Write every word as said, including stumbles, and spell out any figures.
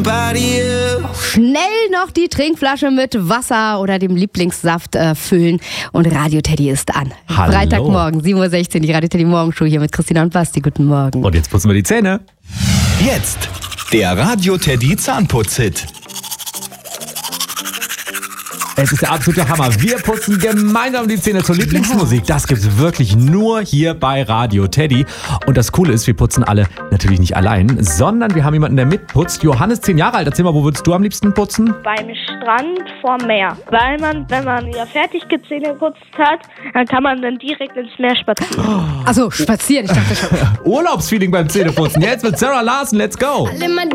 somebody else. Schnell noch die Trinkflasche mit Wasser oder dem Lieblingssaft äh, füllen und Radio Teddy ist an. Hallo. Freitagmorgen, sieben Uhr sechzehn, die Radio Teddy Morgenshow hier mit Christina und Basti. Guten Morgen. Und jetzt putzen wir die Zähne. Jetzt der Radio Teddy Zahnputz-Hit. Es ist der absolute Hammer. Wir putzen gemeinsam die Zähne zur Lieblingsmusik. Das gibt's wirklich nur hier bei Radio Teddy. Und das Coole ist, wir putzen alle natürlich nicht allein, sondern wir haben jemanden, der mitputzt. Johannes, zehn Jahre alt. Erzähl mal, wo würdest du am liebsten putzen? Beim Strand vorm Meer. Weil man, wenn man ja fertig Zähne geputzt hat, dann kann man dann direkt ins Meer spazieren. Achso, spazieren, ich dachte schon. Urlaubsfeeling beim Zähneputzen. Jetzt mit Sarah Larsen. Let's go. All in my